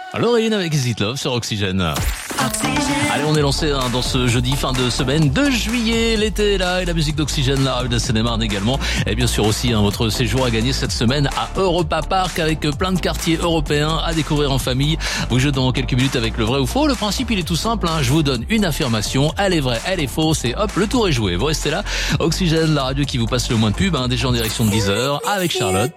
Lorraine avec Is It Love sur Oxygène. Allez, on est lancé dans ce jeudi fin de semaine de juillet. L'été est là et la musique d'Oxygène, la rue de Seine-et-Marne également. Et bien sûr aussi votre séjour à gagner cette semaine à Europa Park avec plein de quartiers européens à découvrir en famille. Vous jouez dans quelques minutes avec le vrai ou faux. Le principe, il est tout simple. Je vous donne une affirmation. Elle est vraie, elle est fausse et hop, le tour est joué. Vous restez là. Oxygène, la radio qui vous passe le moins de pub. Déjà en direction de 10h avec Charlotte.